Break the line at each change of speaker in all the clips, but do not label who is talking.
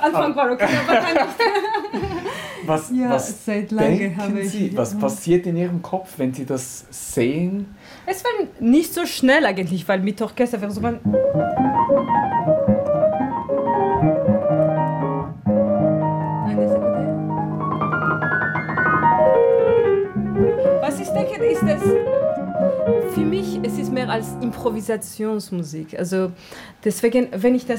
Anfang war okay, aber dann nicht.
Was
seit lange habe
denken
ich.
Sie? Was passiert in Ihrem Kopf, wenn Sie das sehen?
Es war nicht so schnell eigentlich, weil mit Orchester versucht man. Eine Sekunde. Was ich denke, ist das. Für mich es ist mehr als Improvisationsmusik. Also deswegen, wenn ich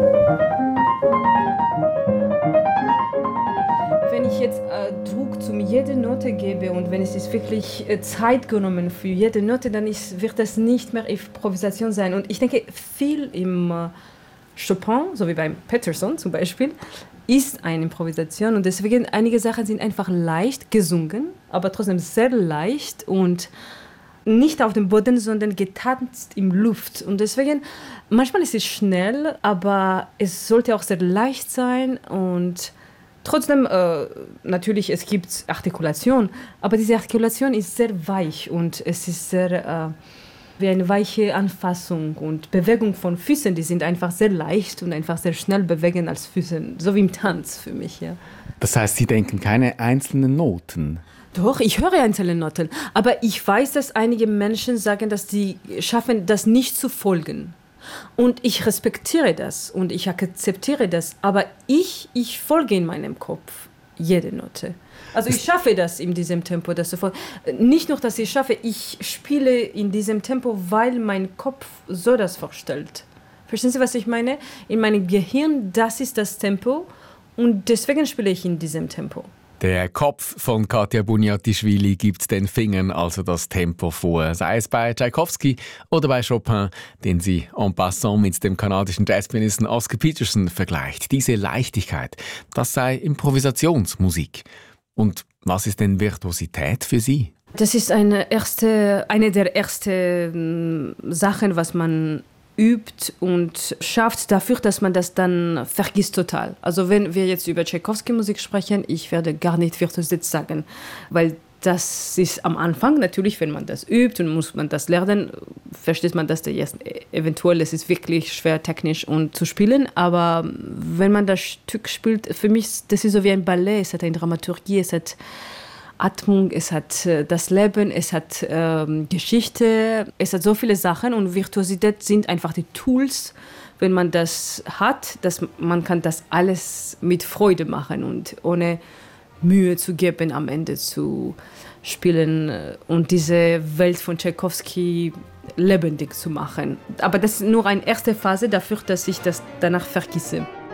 jetzt Druck zu jeder Note gebe und wenn es ist wirklich Zeit genommen für jede Note, dann wird das nicht mehr Improvisation sein. Und ich denke, viel im Chopin, so wie beim Peterson zum Beispiel, ist eine Improvisation. Und deswegen, einige Sachen sind einfach leicht gesungen, aber trotzdem sehr leicht und nicht auf dem Boden, sondern getanzt in Luft. Und deswegen, manchmal ist es schnell, aber es sollte auch sehr leicht sein und trotzdem, natürlich, es gibt Artikulation, aber diese Artikulation ist sehr weich und es ist sehr wie eine weiche Anfassung und Bewegung von Füßen, die sind einfach sehr leicht und einfach sehr schnell bewegen als Füßen, so wie im Tanz für mich. Ja.
Das heißt, Sie denken keine einzelnen Noten?
Doch, ich höre einzelne Noten, aber ich weiß, dass einige Menschen sagen, dass sie schaffen, das nicht zu folgen. Und ich respektiere das und ich akzeptiere das, aber ich folge in meinem Kopf jede Note. Also ich schaffe das in diesem Tempo, das zu folgen. Nicht nur, dass ich schaffe, ich spiele in diesem Tempo, weil mein Kopf so das vorstellt. Verstehen Sie, was ich meine? In meinem Gehirn, das ist das Tempo und deswegen spiele ich in diesem Tempo.
Der Kopf von Katja Buniatischvili gibt den Fingern also das Tempo vor, sei es bei Tchaikovsky oder bei Chopin, den sie en passant mit dem kanadischen Jazzpianisten Oscar Peterson vergleicht. Diese Leichtigkeit, das sei Improvisationsmusik. Und was ist denn Virtuosität für Sie?
Das ist eine der ersten Sachen, was man übt und schafft dafür, dass man das dann vergisst total. Also wenn wir jetzt über Tchaikovsky-Musik sprechen, ich werde gar nicht Virtuosität sagen, weil das ist am Anfang natürlich, wenn man das übt und muss man das lernen, versteht man das eventuell, es ist wirklich schwer technisch und zu spielen, aber wenn man das Stück spielt, für mich, das ist so wie ein Ballett, es hat eine Dramaturgie, es hat Atmung, es hat das Leben, es hat Geschichte, es hat so viele Sachen und Virtuosität sind einfach die Tools, wenn man das hat, dass man kann das alles mit Freude machen und ohne Mühe zu geben, am Ende zu spielen und diese Welt von Tchaikovsky lebendig zu machen. Aber das ist nur eine erste Phase dafür, dass ich das danach vergesse.